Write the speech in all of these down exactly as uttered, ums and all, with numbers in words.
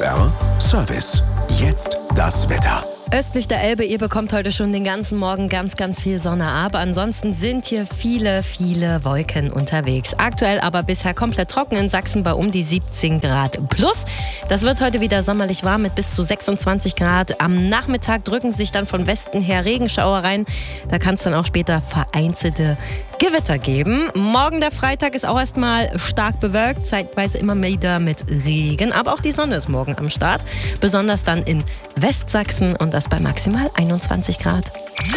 S R Service. Jetzt das Wetter. Östlich der Elbe, ihr bekommt heute schon den ganzen Morgen ganz, ganz viel Sonne ab. Ansonsten sind hier viele, viele Wolken unterwegs. Aktuell aber bisher komplett trocken in Sachsen bei um die siebzehn Grad plus. Das wird heute wieder sommerlich warm mit bis zu sechsundzwanzig Grad. Am Nachmittag drücken sich dann von Westen her Regenschauer rein. Da kann es dann auch später vereinzelte Gewitter geben. Morgen der Freitag ist auch erstmal stark bewölkt, zeitweise immer wieder mit Regen. Aber auch die Sonne ist morgen am Start. Besonders dann in Westsachsen und das bei maximal einundzwanzig Grad.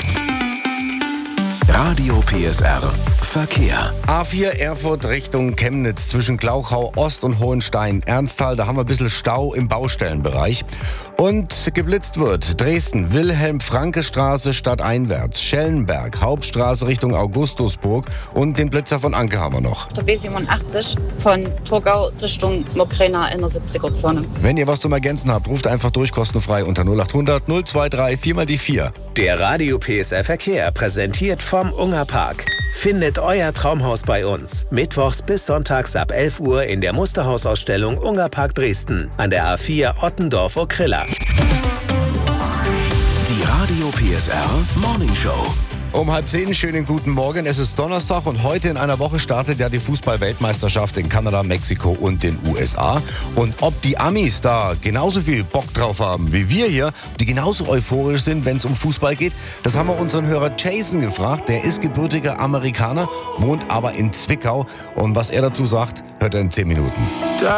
Radio P S R Verkehr. A vier Erfurt Richtung Chemnitz zwischen Glauchau Ost und Hohenstein Ernsthal. Da haben wir ein bisschen Stau im Baustellenbereich. Und geblitzt wird Dresden Wilhelm-Franke-Straße stadteinwärts, Schellenberg, Hauptstraße Richtung Augustusburg und den Blitzer von Anke haben wir noch. Der B siebenundachtzig von Torgau Richtung Mokrena in der siebziger-Zone. Wenn ihr was zum Ergänzen habt, ruft einfach durch, kostenfrei unter null achthundert null zweiunddreißig vier mal die vier. Der Radio P S R Verkehr präsentiert vom Ungerpark. Findet euer Traumhaus bei uns. Mittwochs bis sonntags ab elf Uhr in der Musterhausausstellung Ungerpark Dresden an der A vier Ottendorf-Okrilla. Die Radio P S R Morning Show. Um halb zehn, schönen guten Morgen. Es ist Donnerstag und heute in einer Woche startet ja die Fußball-Weltmeisterschaft in Kanada, Mexiko und den U S A. Und ob die Amis da genauso viel Bock drauf haben wie wir hier, die genauso euphorisch sind, wenn es um Fußball geht, das haben wir unseren Hörer Jason gefragt. Der ist gebürtiger Amerikaner, wohnt aber in Zwickau. Und was er dazu sagt, hört er in zehn Minuten.